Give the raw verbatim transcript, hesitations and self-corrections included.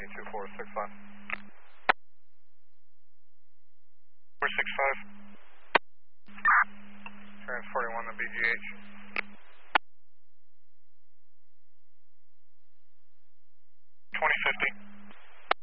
two four six five. four six five. Transporting one to B G H.